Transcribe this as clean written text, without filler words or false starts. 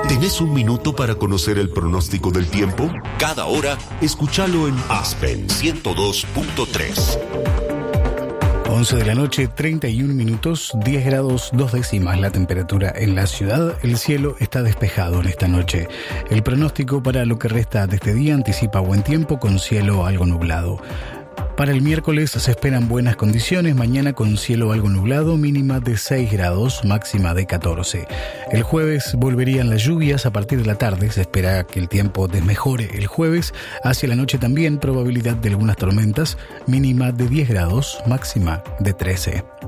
¿Tenés un minuto para conocer el pronóstico del tiempo? Cada hora, escúchalo en Aspen 102.3. 11 de la noche, 31 minutos, 10 grados 2 décimas la temperatura en la ciudad. El cielo está despejado en esta noche. El pronóstico para lo que resta de este día anticipa buen tiempo con cielo algo nublado. Para el miércoles se esperan buenas condiciones, mañana con cielo algo nublado, mínima de 6 grados, máxima de 14. El jueves volverían las lluvias a partir de la tarde, se espera que el tiempo desmejore el jueves, hacia la noche también probabilidad de algunas tormentas, mínima de 10 grados, máxima de 13.